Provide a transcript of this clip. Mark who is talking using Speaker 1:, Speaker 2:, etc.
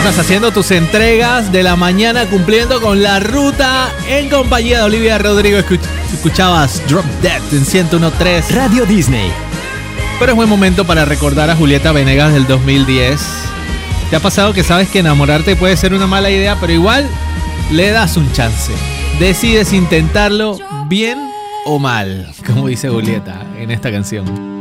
Speaker 1: Estás haciendo tus entregas de la mañana cumpliendo con la ruta en compañía de Olivia Rodrigo. Escuchabas Drop Dead en 101.3
Speaker 2: Radio Disney.
Speaker 1: Pero es buen momento para recordar a Julieta Venegas del 2010. ¿Te ha pasado que sabes que enamorarte puede ser una mala idea, pero igual le das un chance? Decides intentarlo bien o mal, como dice Julieta en esta canción.